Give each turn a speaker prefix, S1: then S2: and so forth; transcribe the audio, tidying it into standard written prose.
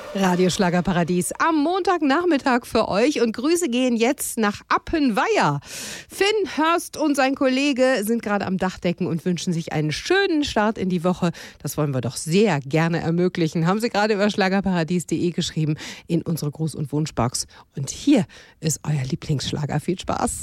S1: Radio Schlagerparadies am Montagnachmittag für euch und Grüße gehen jetzt nach Appenweier. Finn Hörst und sein Kollege sind gerade am Dachdecken und wünschen sich einen schönen Start in die Woche. Das wollen wir doch sehr gerne ermöglichen. Haben sie gerade über schlagerparadies.de geschrieben in unsere Gruß- und Wunschbox. Und hier ist euer Lieblingsschlager. Viel Spaß.